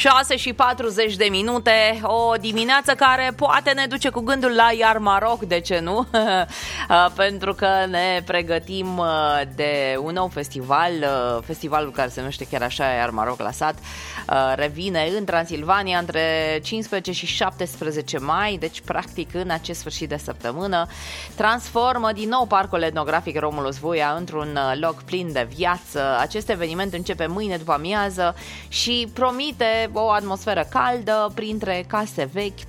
6:40, o dimineață care poate ne duce cu gândul la Iarmaroc, de ce nu? Pentru că ne pregătim de un nou festival, festivalul care se numește chiar așa, Iarmaroc la sat, revine în Transilvania între 15 și 17 mai, deci practic în acest sfârșit de săptămână transformă din nou Parcul Etnografic Romulus Voia într-un loc plin de viață. Acest eveniment începe mâine după amiază și promite o atmosferă caldă printre case vechi,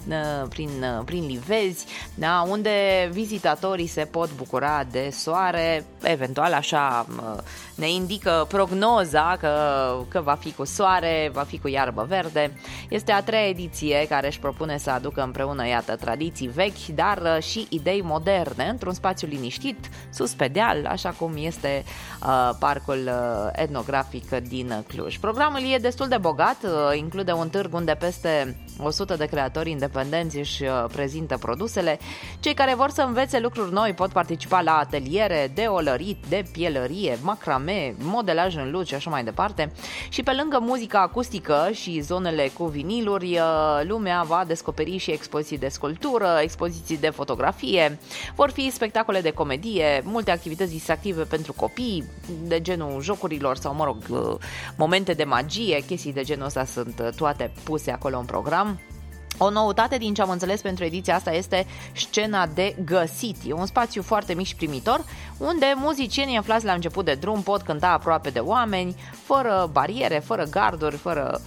prin livezi, da, unde vizitatorii se pot bucura de soare, eventual așa ne indică prognoza că va fi cu soare, va fi cu iarbă verde. Este a treia ediție care își propune să aducă împreună, iată, tradiții vechi, dar și idei moderne într-un spațiu liniștit, sus pe deal, așa cum este Parcul Etnografic din Cluj. Programul e destul de bogat, include un târg unde peste 100 de creatori independenți își prezintă produsele. Cei care vor să învețe lucruri noi pot participa la ateliere de olărit, de pielărie, macrame, modelaj în lut și așa mai departe. Și pe lângă muzica acustică și zonele cu viniluri, lumea va descoperi și expoziții de sculptură, expoziții de fotografie, vor fi spectacole de comedie, multe activități distractive pentru copii, de genul jocurilor sau, mă rog, momente de magie, chestii de genul ăsta sunt toate puse acolo în program. O noutate din ce am înțeles pentru ediția asta este scena de găsit. E un spațiu foarte mic și primitor, unde muzicienii aflați la început de drum pot cânta aproape de oameni, fără bariere, fără garduri, fără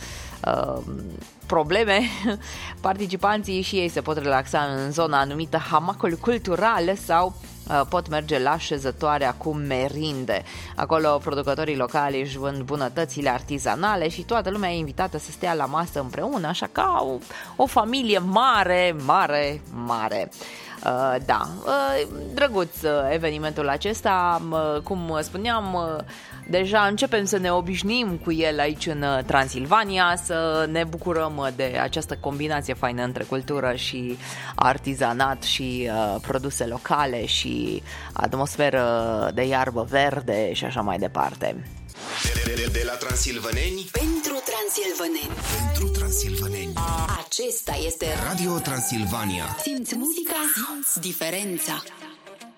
probleme. Participanții și ei se pot relaxa în zona anumită hamacul cultural sau pot merge la șezătoarea cu merinde. Acolo producătorii locali își vând bunătățile artizanale și toată lumea e invitată să stea la masă împreună, așa ca o familie mare. Da, drăguț evenimentul acesta, cum spuneam, deja începem să ne obișnim cu el aici în Transilvania, să ne bucurăm de această combinație faină între cultură și artizanat și produse locale și atmosferă de iarbă verde și așa mai departe. De la transilvaneni pentru transilvaneni. Pentru transilvaneni. Acesta este Radio Transilvania. Simți muzica, simți diferența.